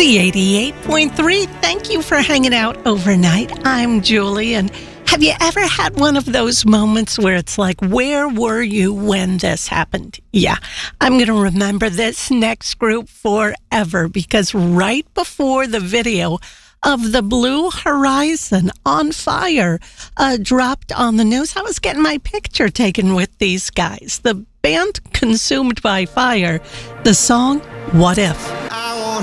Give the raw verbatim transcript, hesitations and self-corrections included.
B eighty-eight point three. Thank you for hanging out overnight. I'm Julie, and have you ever had one of those moments where it's like, where were you when this happened? Yeah, I'm going to remember this next group forever, because right before the video of the Blue Horizon on fire uh, dropped on the news, I was getting my picture taken with these guys. The band Consumed by Fire, the song, What If?